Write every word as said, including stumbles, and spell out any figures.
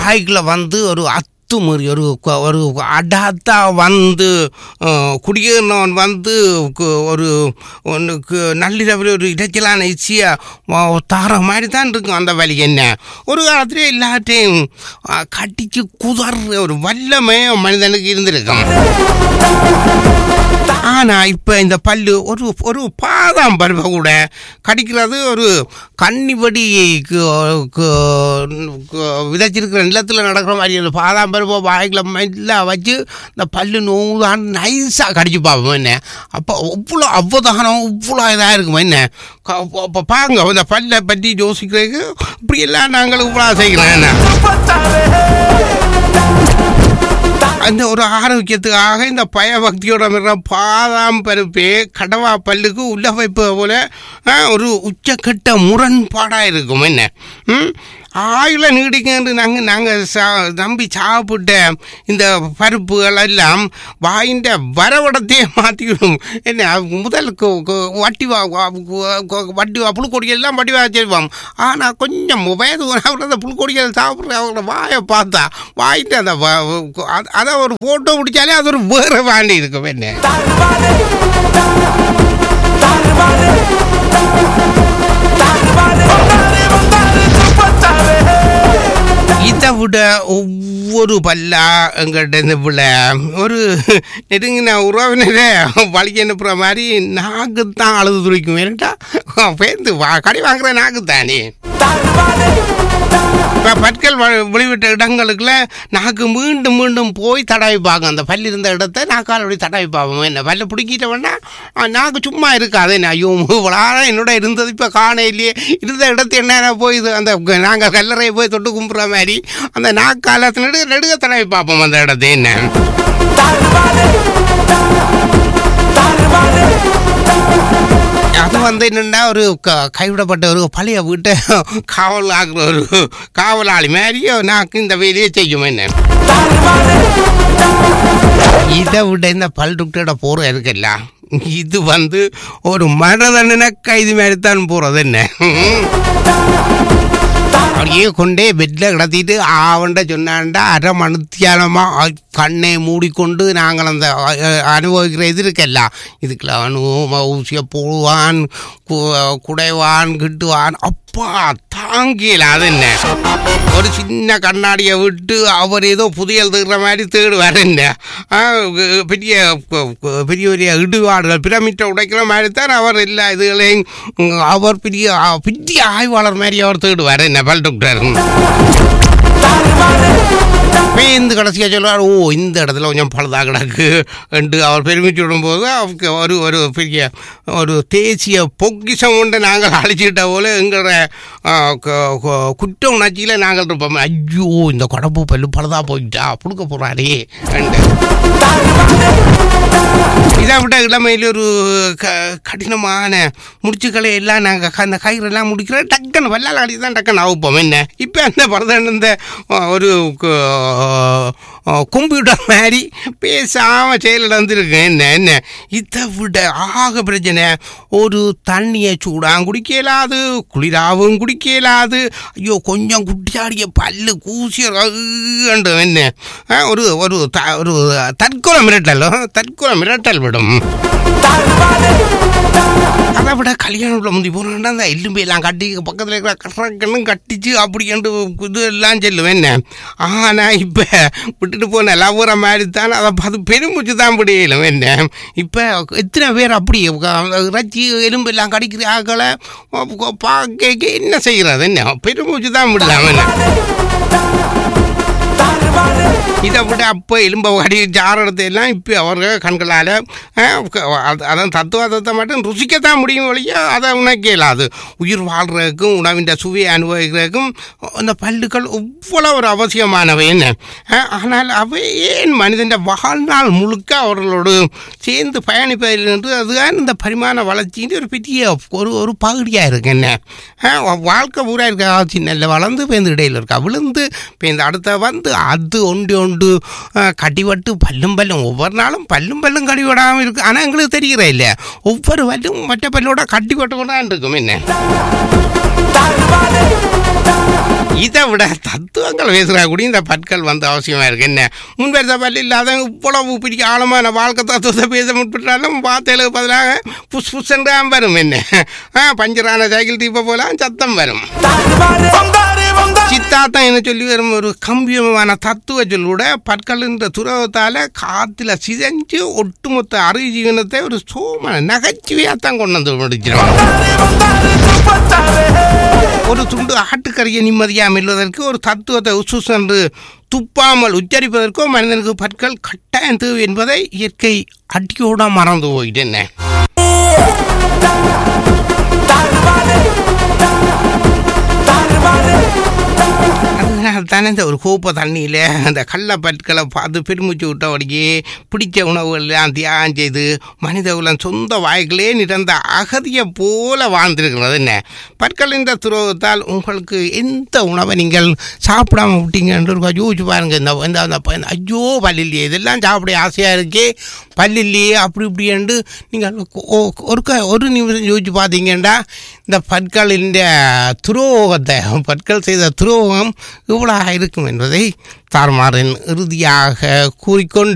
வாய்க்குள்ள வந்து ஒரு அத்துமீறி ஒரு ஒரு அடாத்தா வந்து குடியேறினவன் வந்து ஒரு ஒன்றுக்கு நள்ளிரவில் ஒரு இடைச்சலான இசையாக தார மாதிரி தான் இருக்கும் அந்த வலி. என்ன ஒரு காலத்திலே எல்லாத்தையும் கட்டிச்சு குதற ஒரு வல்லமை மனிதனுக்கு இருந்திருக்கும். ஆனால் இப்போ இந்த பல்லு ஒரு ஒரு பாதாம் பருவ கூட கடிக்கிறது ஒரு கன்னிபடி விதைச்சிருக்கிற நிலத்தில் நடக்கிற மாதிரி ஒரு பாதாம் பருவ வாய்க்குள்ள மெல்லாம் வச்சு இந்த பல்லு நோதான் நைஸாக கடிச்சு பார்ப்போம். என்ன அப்போ இவ்வளோ அவ்வதானம் இவ்வளோ இதாக இருக்குமா என்ன. அப்போ பாருங்க இந்த பல்லை பற்றி யோசிக்கிறதுக்கு இப்படி எல்லாம் நாங்கள் இவ்வளோ செய்கிறோம். என்ன அந்த ஒரு ஆரோக்கியத்துக்காக இந்த பயபக்தியோட மிற பாதாம் பருப்பே கடவா பல்லுக்கு உள்ள வைப்பது போல ஒரு உச்சக்கட்ட முரண்பாடாக இருக்கும். என்ன ஆயுள நீடிக்கின்ற நாங்கள் நாங்கள் சா நம்பி சாப்பிட்ட இந்த பருப்புகள் எல்லாம் வாயின்ற வரவடத்தையே மாற்றிவிடும். என்ன முதல் வட்டி வா வட்டி வா புழுக்கொடிகள் எல்லாம் வட்டி வா செய்வோம். ஆனால் கொஞ்சம் வயது அந்த புழுக்கொடிகள் சாப்பிட்ற அவங்களோட வாயை பார்த்தா வாயிட்டு அந்த அதை ஒரு ஃபோட்டோ பிடிச்சாலே அது ஒரு வேறு வாண்டி இருக்கும். என்ன இதை விட ஒவ்வொரு பல்லா எங்கிட்ட விட ஒரு நெருங்கின உறவினரை வழி அனுப்புகிற மாதிரி நாக்கு தான் அழுது துடிக்கும். ஏன்ட்டா பேருந்து வா கடை வாங்குற நாக்கு தானே. இப்போ பற்கள் வெளிவிட்ட இடங்களுக்குள்ள நாக்கு மீண்டும் மீண்டும் போய் தடவி பார்க்கும். அந்த பல் இருந்த இடத்த நாக்கால் அப்படி தடவி பார்ப்போம். என்ன பல்ல பிடிக்கிட்டவொன்னா நாக்கு சும்மா இருக்காது. என்ன ஐயோ இவ்வளோ என்னோட இருந்தது இப்போ காண இல்லையே இருந்த இடத்து என்ன போய் இது அந்த நாங்கள் கல்லறையை போய் தொட்டு கும்பிட்ற மாதிரி அந்த நாக்காலத்து நெடுக நெடுக தடவி பார்ப்போம் அந்த இடத்த. என்ன அது வந்து என்னென்னா ஒரு கைவிடப்பட்ட ஒரு பழைய வீட்டை காவல் ஆகிற ஒரு காவலாளி மாதிரியே நாக்கு இந்த வேலையை செய்யும். என்ன இதை விட இந்த பல் டாக்டரோட போகிற இருக்குல்ல இது வந்து ஒரு மனதண்டனை கைது மாதிரி தான் போகிறது. என்ன அப்படியே கொண்டே பெட்டில் கிடத்திட்டு ஆவண்ட சொன்னாண்டா அரை மணித்தியாலமாக கண்ணை மூடிக்கொண்டு நாங்கள் அந்த அனுபவிக்கிற இது இருக்கல்ல இதுக்கெல்லாம் அனுபவ ஊசியை போடுவான் குடைவான் கிட்டுவான் அப்பா தாங்கல. அது என்ன ஒரு சின்ன கண்ணாடியை விட்டு அவர் ஏதோ புதையல் தேடுற மாதிரி தேடுவார். என்ன பெரிய பெரிய பெரிய இடுபாடுகள் பிரமிட்டை உடைக்கிற மாதிரி தான் அவர் எல்லா இதுகளையும் அவர் பெரிய பெரிய ஆய்வாளர் மாதிரி அவர் தேடுவார். என்ன பல் டாக்டர் பேருந்து கடைசியாக சொல்லுவார் ஓ இந்த இடத்துல கொஞ்சம் பழுதாக கிடக்கு என்று அவர் பெருமிச்சு விடும்போது அவருக்கு ஒரு ஒரு பெரிய ஒரு தேசிய பொக்கிஷம் ஒன்று நாங்கள் அழிச்சிட்ட போல எங்களோட குற்ற உணர்ச்சியில் நாங்கள் இருப்போம். ஐயோ இந்த கடப்பு பல்லு பழுதாக போயிட்டா கொடுக்க போகிறாரே என்று. இதை விட இளமையில் ஒரு க கடினமான முடிச்சுக்களை எல்லாம் நாங்கள் அந்த கயிறெல்லாம் முடிக்கிற டக்குன்னு வல்லால் அடி தான் டக்குன்னு அவுப்போம். என்ன இப்போ அந்த பரதன் இந்த ஒரு கம்ப்யூட்டர் மாதிரி பேசாமல் செயலில் வந்துருக்கு. என்ன என்ன இதை விட ஆக பிரச்சனை ஒரு தண்ணியை சூடாக குடிக்கலாது குளிராகவும் குடிக்கலாது. ஐயோ கொஞ்சம் குட்டியாடிய பல்லு கூசியண்டு. என்ன ஒரு ஒரு ஒரு தற்கொலை மிரட்டல் தற்கொலை மிரட்டல் விடும். அதை விட கல்யாணத்தில் முந்தி போனா அந்த எலும்பு எல்லாம் கட்டி பக்கத்தில் இருக்கிற கட்டுறக்கண்ணும் கட்டிச்சு அப்படி என்று இது எல்லாம் சொல்லுவேன். என்ன ஆனால் இப்போ விட்டுட்டு போன லவ்வுற மாதிரி தானே அதை பார்த்து பெருமூச்சு தான் முடியலும். என்ன இப்போ எத்தனை பேர் அப்படி இறைச்சி எலும்பு எல்லாம் கடிக்கிற ஆக்களை பார்க்க என்ன செய்கிறது. என்ன பெருமூச்சு தான் விடலாம். என்ன இதை விட அப்போ எலும்பை கடி ஜாரத்தை எல்லாம் இப்போ அவர்கள் கண்களால் அதான் தத்துவத்தை மட்டும் ருசிக்கத்தான் முடியும் வழிய அதை உணக்க இல்லாது. உயிர் வாழ்கிறதுக்கும் உணவின் சுவையை அனுபவிக்கிறதுக்கும் அந்த பல்லுகள் இவ்வளோ ஒரு அவசியமானவை. என்ன ஆனால் அவை ஏன் மனிதன் வாழ்நாள் முழுக்க அவர்களோடு சேர்ந்து பயணிப்பதில் என்று அதுதான் இந்த பரிமாண வளர்ச்சின்னு ஒரு பெரிய ஒரு ஒரு பகுதியாக இருக்கு. என்ன வாழ்க்கை பூரா இருக்கா சின்ன வளர்ந்து பேருந்து இடையில் இருக்கா விழுந்து பேருந்து அடுத்த வந்து அது ஒன்று ஒன்று கடிவட்டு பல்லும் பல்லும் ஒவ்வொரு நாளும் பல்லும் பல்லும் கடிவிடாமல் இருக்கு. ஆனால் எங்களுக்கு தெரிகிற இல்லை ஒவ்வொரு பல்லும் மற்ற பல்லோட கடிவட்டு கூட இருக்கும். என்ன இதை விட தத்துவங்கள் பேசுகிறா கூட இந்த பற்கள் வந்து அவசியமாக இருக்குது. என்ன முன்பெருத்த பள்ளி இல்லாத இவ்வளவு பிடிக்க ஆழமான வாழ்க்கை தத்துவத்தை பேச முற்பட்டாலும் வார்த்தைகளுக்கு பதிலாக புஷ் புஷ்ன்றான் வரும். என்ன பஞ்சரான சைக்கிள் தீப்ப போலாம் சத்தம் வரும். சித்தாத்தம் என்ன சொல்லி வரும் ஒரு கம்பியமான தத்துவ சொல்லூட பற்களின்ற துறவத்தால் காற்றுல சிதைஞ்சு ஒட்டுமொத்த அறிவு ஜீவனத்தை ஒரு சோமான நகைச்சுவையாகத்தான் கொண்டு வந்து முடிச்சிருவாங்க. ஒரு துண்டு ஆட்டுக்கறியை நிம்மதியாக மெல்வதற்கு ஒரு தத்துவத்தை உசு என்று துப்பாமல் உச்சரிப்பதற்கோ மனிதனுக்கு பற்கள் கட்டாயம் தேவை என்பதை இயற்கை அடியோட மறந்து போயிட்டு. என்ன தானே இந்த ஒரு கோப்பை தண்ணியில் அந்த கள்ள பற்களை பார்த்து பெருமூச்சு விட்டபடியே பிடிச்ச உணவுகள்லாம் தியாகம் செய்து மனித உலகம் சொந்த வாய்களே நிறந்த அகதியை போல வாழ்ந்திருக்கிறது. என்ன பற்கள் இந்த துரோகத்தால் உங்களுக்கு எந்த உணவை நீங்கள் சாப்பிடாம விட்டீங்கன்னு யோசிச்சு பாருங்க. இந்த இந்த ஐயோ பல்லில்லையே இதெல்லாம் சாப்பிட ஆசையாக இருக்கே பல்லில்லையே அப்படி இப்படின்ட்டு நீங்கள் ஒரு ஒரு நிமிஷம் யோசிச்சு பார்த்தீங்கன்னா இந்த பற்களின் துரோகத்தை பற்கள் செய்த துரோகம் இவ்வளோ இருக்கும் என்பதை தார்மாரின் இறுதியாக கூறிக்கொண்டு